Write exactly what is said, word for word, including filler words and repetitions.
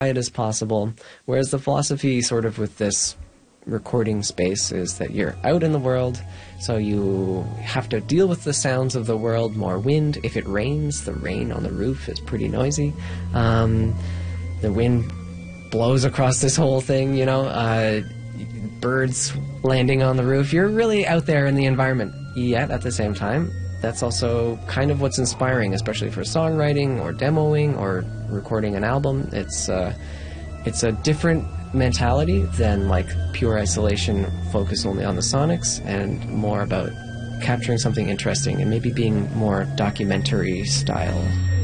quiet as possible. Whereas the philosophy sort of with this recording space is that you're out in the world, so you have to deal with the sounds of the world, more wind. If it rains, the rain on the roof is pretty noisy. Um, the wind blows across this whole thing, you know, uh, birds landing on the roof. You're really out there in the environment. Yet, at the same time, that's also kind of what's inspiring, especially for songwriting or demoing or recording an album. It's, uh, it's a different mentality than like pure isolation, focus only on the sonics, and more about capturing something interesting and maybe being more documentary style.